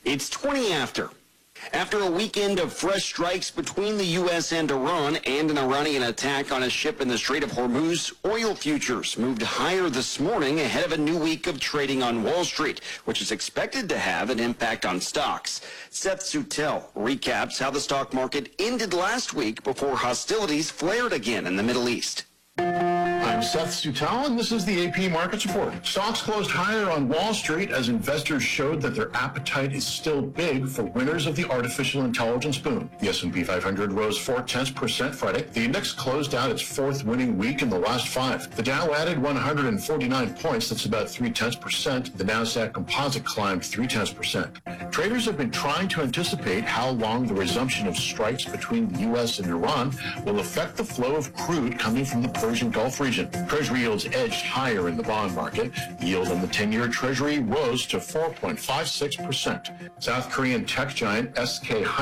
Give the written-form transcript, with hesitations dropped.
It's 20 after. After a weekend of fresh strikes between the U.S. and Iran and an Iranian attack on a ship in the Strait of Hormuz, oil futures moved higher this morning ahead of a new week of trading on Wall Street, which is expected to have an impact on stocks. Seth Sutel recaps how the stock market ended last week before hostilities flared again in the Middle East. I'm Seth Sutel, and this is the AP Markets Report. Stocks closed higher on Wall Street as investors showed that their appetite is still big for winners of the artificial intelligence boom. The S&P 500 rose 0.4% Friday. The index closed out its fourth winning week in the last 5. The Dow added 149 points. That's about 0.3%. The Nasdaq Composite climbed 0.3%. Traders have been trying to anticipate how long the resumption of strikes between the U.S. and Iran will affect the flow of crude coming from the Persian Gulf region. Treasury yields edged higher in the bond market. The yield on the 10-year Treasury rose to 4.56%. South Korean tech giant SK